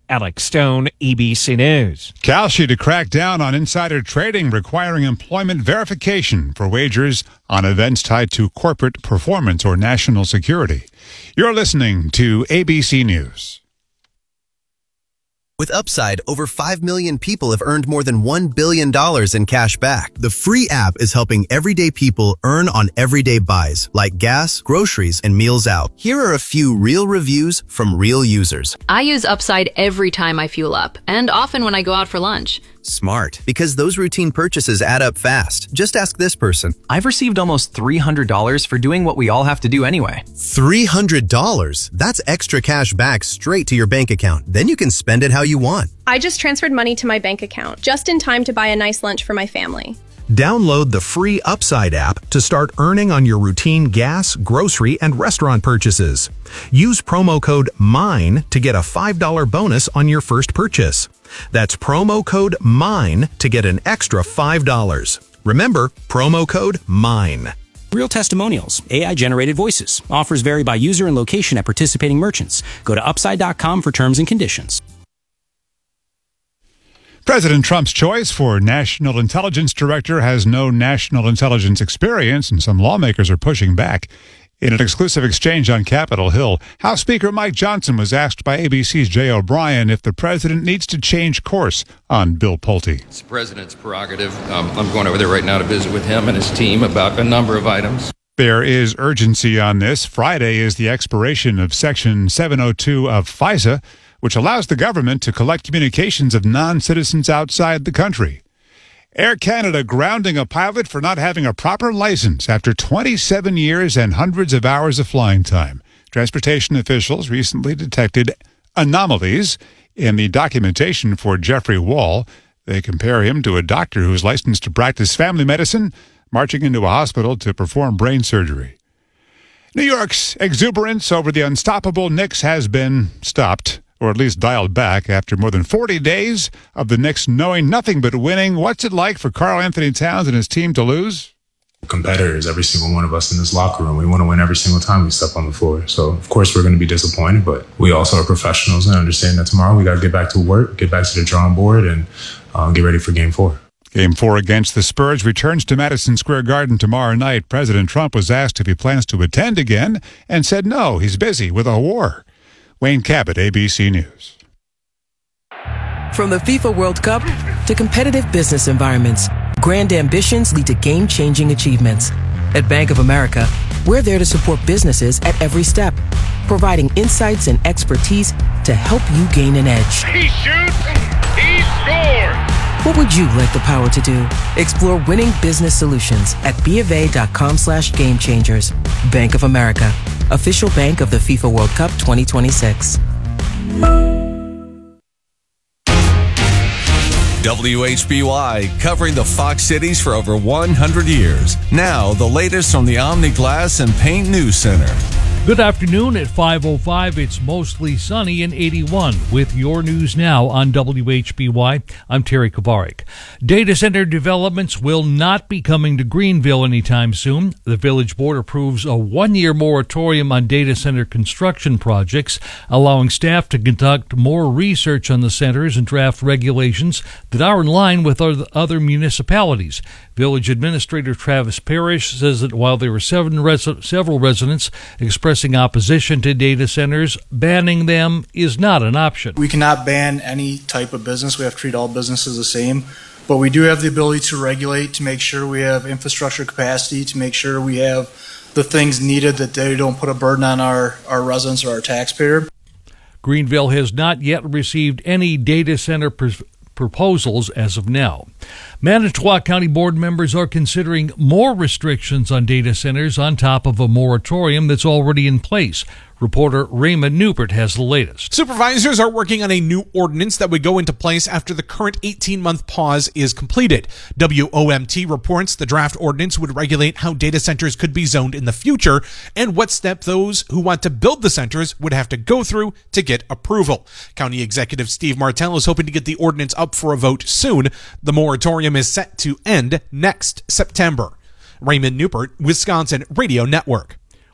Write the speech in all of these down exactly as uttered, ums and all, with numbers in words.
Alex Stone, E B C News. Kalshi to crack down on insider trading, requiring employment verification for wagers on events tied to corporate performance or national security. You're listening to A B C News. With Upside, over five million people have earned more than one billion dollars in cash back. The free app is helping everyday people earn on everyday buys, like gas, groceries, and meals out. Here are a few real reviews from real users. I use Upside every time I fuel up, and often when I go out for lunch. Smart, because those routine purchases add up fast. Just ask this person. I've received almost three hundred dollars for doing what we all have to do anyway. three hundred dollars? That's extra cash back straight to your bank account. Then you can spend it how you want. I just transferred money to my bank account, just in time to buy a nice lunch for my family. Download the free Upside app to start earning on your routine gas, grocery, and restaurant purchases. Use promo code MINE to get a five dollars bonus on your first purchase. That's promo code MINE to get an extra five dollars. Remember, promo code MINE. Real testimonials, A I-generated voices. Offers vary by user and location at participating merchants. Go to upside dot com for terms and conditions. President Trump's choice for National Intelligence Director has no national intelligence experience, and some lawmakers are pushing back. In an exclusive exchange on Capitol Hill, House Speaker Mike Johnson was asked by A B C's Jay O'Brien if the president needs to change course on Bill Pulte. It's the president's prerogative. Um, I'm going over there right now to visit with him and his team about a number of items. There is urgency on this. Friday is the expiration of Section seven oh two of FISA, which allows the government to collect communications of non-citizens outside the country. Air Canada grounding a pilot for not having a proper license after twenty-seven years and hundreds of hours of flying time. Transportation officials recently detected anomalies in the documentation for Jeffrey Wall. They compare him to a doctor who is licensed to practice family medicine, marching into a hospital to perform brain surgery. New York's exuberance over the unstoppable Knicks has been stopped, or at least dialed back, after more than forty days of the Knicks knowing nothing but winning. What's it like for Karl Anthony Towns and his team to lose? Competitors, every single one of us in this locker room, we want to win every single time we step on the floor. So, of course, we're going to be disappointed, but we also are professionals and understand that tomorrow we got to get back to work, get back to the drawing board, and um, get ready for Game four. Game four against the Spurs returns to Madison Square Garden tomorrow night. President Trump was asked if he plans to attend again and said no, he's busy with a war. Wayne Cabot, A B C News. From the FIFA World Cup to competitive business environments, grand ambitions lead to game-changing achievements. At Bank of America, we're there to support businesses at every step, providing insights and expertise to help you gain an edge. He shoots, he scores! What would you like the power to do? Explore winning business solutions at BofA.com slash game changers. Bank of America, official bank of the FIFA World Cup twenty twenty-six. W H B Y, covering the Fox cities for over one hundred years. Now, the latest from the Omni Glass and Paint News Center. Good afternoon. At five oh five, it's mostly sunny and eighty-one. With your news now on W H B Y, I'm Terry Kovarik. Data center developments will not be coming to Greenville anytime soon. The Village Board approves a one-year moratorium on data center construction projects, allowing staff to conduct more research on the centers and draft regulations that are in line with other municipalities. Village Administrator Travis Parrish says that while there were seven res- several residents expressing opposition to data centers, banning them is not an option. We cannot ban any type of business. We have to treat all businesses the same. But we do have the ability to regulate, to make sure we have infrastructure capacity, to make sure we have the things needed that they don't put a burden on our, our residents or our taxpayer. Greenville has not yet received any data center pr- proposals as of now. Manitowoc County Board members are considering more restrictions on data centers on top of a moratorium that's already in place. Reporter Raymond Newbert has the latest. Supervisors are working on a new ordinance that would go into place after the current eighteen-month pause is completed. W O M T reports the draft ordinance would regulate how data centers could be zoned in the future and what step those who want to build the centers would have to go through to get approval. County Executive Steve Martell is hoping to get the ordinance up for a vote soon. The moratorium is set to end next September. Raymond Newbert, Wisconsin Radio Network.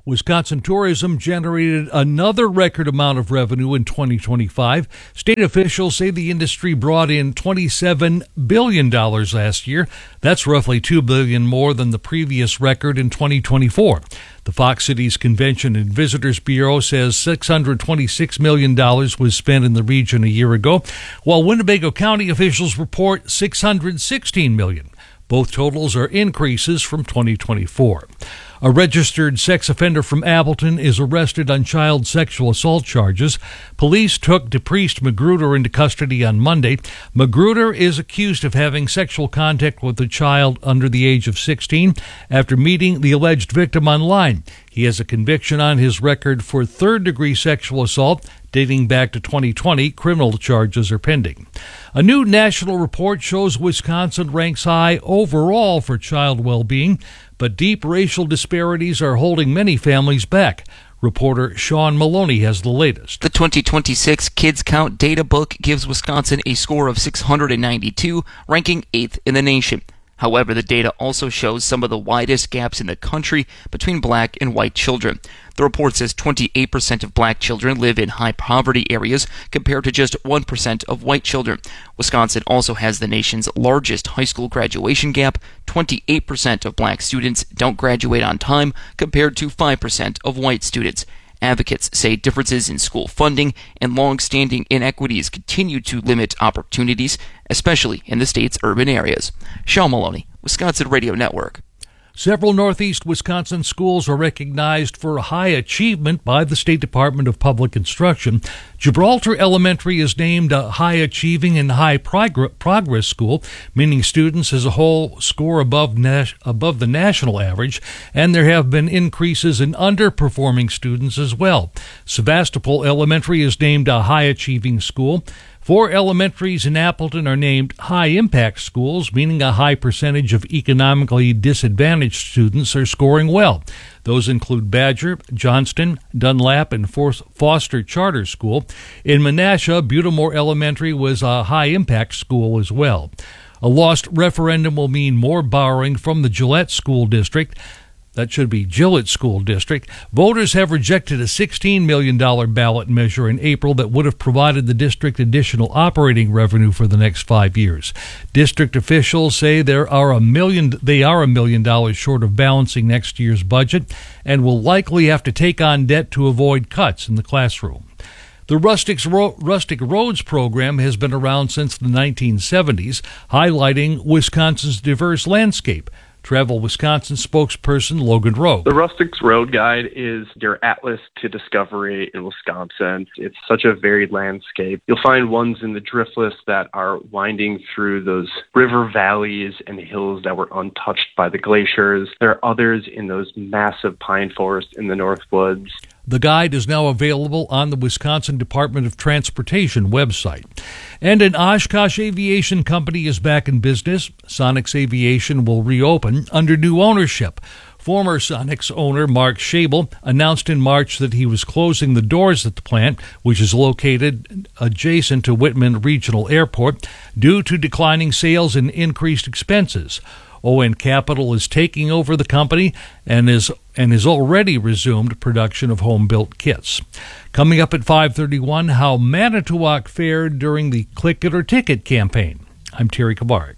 Wisconsin tourism generated another record amount of revenue in twenty twenty-five. State officials say the industry brought in twenty-seven billion dollars last year. That's roughly two billion dollars more than the previous record in twenty twenty-four. The Fox Cities Convention and Visitors Bureau says six hundred twenty-six million dollars was spent in the region a year ago, while Winnebago County officials report six hundred sixteen million dollars. Both totals are increases from twenty twenty-four. A registered sex offender from Appleton is arrested on child sexual assault charges. Police took DePriest Magruder into custody on Monday. Magruder is accused of having sexual contact with a child under the age of sixteen after meeting the alleged victim online. He has a conviction on his record for third-degree sexual assault dating back to twenty twenty. Criminal charges are pending. A new national report shows Wisconsin ranks high overall for child well-being, but deep racial disparities are holding many families back. Reporter Sean Maloney has the latest. The twenty twenty-six Kids Count Data Book gives Wisconsin a score of six hundred ninety-two, ranking eighth in the nation. However, the data also shows some of the widest gaps in the country between black and white children. The report says twenty-eight percent of black children live in high poverty areas compared to just one percent of white children. Wisconsin also has the nation's largest high school graduation gap. twenty-eight percent of black students don't graduate on time compared to five percent of white students. Advocates say differences in school funding and long-standing inequities continue to limit opportunities, especially in the state's urban areas. Sean Maloney, Wisconsin Radio Network. Several Northeast Wisconsin schools are recognized for high achievement by the State Department of Public Instruction. Gibraltar Elementary is named a high-achieving and high-progress school, meaning students as a whole score above nas- above the national average, and there have been increases in underperforming students as well. Sebastopol Elementary is named a high-achieving school. Four elementaries in Appleton are named high-impact schools, meaning a high percentage of economically disadvantaged students are scoring well. Those include Badger, Johnston, Dunlap, and Foster Charter School. In Menasha, Butamore Elementary was a high-impact school as well. A lost referendum will mean more borrowing from the Gillette School District. That should be Gillette School District. Voters have rejected a sixteen million dollars ballot measure in April that would have provided the district additional operating revenue for the next five years. District officials say there are a million, they are a million dollars short of balancing next year's budget and will likely have to take on debt to avoid cuts in the classroom. The Rustics Ro- Rustic Roads program has been around since the nineteen seventies, highlighting Wisconsin's diverse landscape. Travel Wisconsin spokesperson Logan Rowe. The Rustics Road Guide is your atlas to discovery in Wisconsin. It's such a varied landscape. You'll find ones in the Driftless that are winding through those river valleys and hills that were untouched by the glaciers. There are others in those massive pine forests in the North Woods. The guide is now available on the Wisconsin Department of Transportation website. And an Oshkosh aviation company is back in business. Sonics Aviation will reopen under new ownership. Former Sonics owner Mark Schabel announced in March that he was closing the doors at the plant, which is located adjacent to Whitman Regional Airport, due to declining sales and increased expenses. O N Capital is taking over the company and is and has already resumed production of home-built kits. Coming up at five thirty-one, how Manitowoc fared during the Click It or Ticket campaign. I'm Terry Kabarik.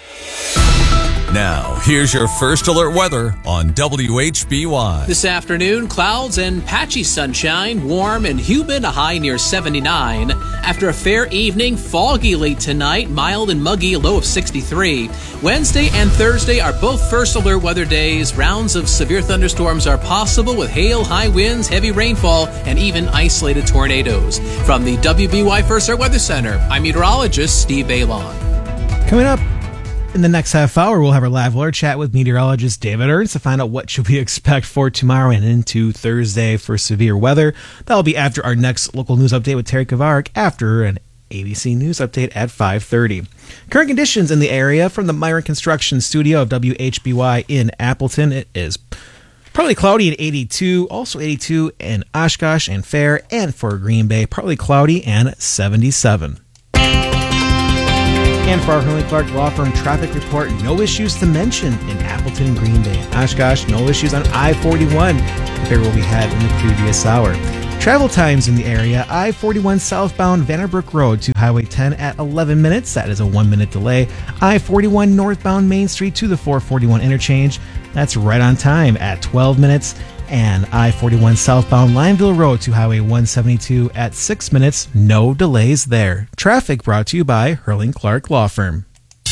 Now, here's your first alert weather on W H B Y. This afternoon, clouds and patchy sunshine, warm and humid, a high near seventy-nine. After a fair evening, foggy late tonight, mild and muggy, a low of sixty-three. Wednesday and Thursday are both first alert weather days. Rounds of severe thunderstorms are possible with hail, high winds, heavy rainfall, and even isolated tornadoes. From the W B Y First Alert Weather Center, I'm meteorologist Steve Bailon. Coming up in the next half hour, we'll have our live alert chat with meteorologist David Ernst to find out what should we expect for tomorrow and into Thursday for severe weather. That'll be after our next local news update with Terry Kavarek after an A B C News update at five thirty. Current conditions in the area from the Myron Construction Studio of W H B Y in Appleton. It is partly cloudy at eighty-two, also eighty-two in Oshkosh and Fair, and for Green Bay, partly cloudy and seventy-seven. And for our Hurley Clark Law Firm traffic report, no issues to mention in Appleton, Green Bay, and Oshkosh. No issues on I forty-one compared to what we had in the previous hour. Travel times in the area: I forty-one southbound Vanderbrook Road to Highway ten at eleven minutes. That is a one minute delay. I forty-one northbound Main Street to the four forty-one interchange. That's right on time at twelve minutes. And I forty-one southbound Lineville Road to Highway one seventy-two at six minutes. No delays there. Traffic brought to you by Hurling Clark Law Firm.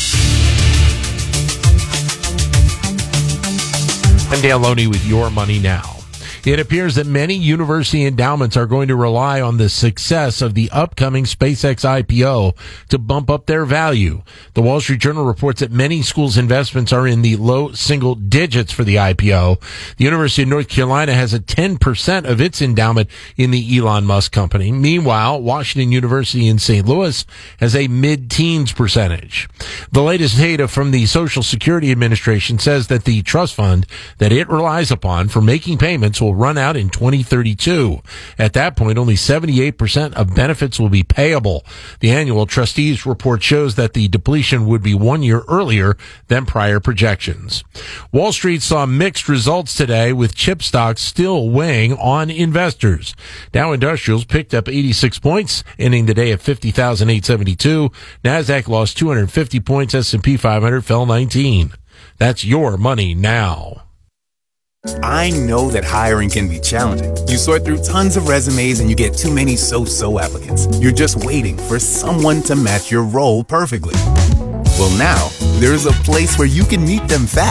I'm Dale Loney with Your Money Now. It appears that many university endowments are going to rely on the success of the upcoming SpaceX I P O to bump up their value. The Wall Street Journal reports that many schools' investments are in the low single digits for the I P O. The University of North Carolina has a ten percent of its endowment in the Elon Musk company. Meanwhile, Washington University in Saint Louis has a mid-teens percentage. The latest data from the Social Security Administration says that the trust fund that it relies upon for making payments will run out in twenty thirty-two. At that point, only seventy-eight percent of benefits will be payable. The annual trustees report shows that the depletion would be one year earlier than prior projections. Wall Street saw mixed results today, with chip stocks still weighing on investors. Dow Industrials picked up eighty-six points, ending the day at fifty thousand eight hundred seventy-two. NASDAQ lost two hundred fifty points. S and P five hundred fell nineteen. That's Your Money Now. I know that hiring can be challenging. You sort through tons of resumes and you get too many so-so applicants. You're just waiting for someone to match your role perfectly. Well, now, there's a place where you can meet them fast